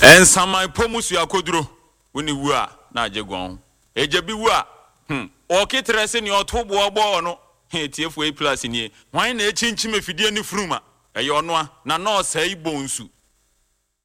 En samai pomusu akoduro woni wu a na ajegon eje bi wu a o kitrese ni otobo ogbo no tiefo e plus ni wan na echinchim efidie ni fruma eyo no a na no sai bonsu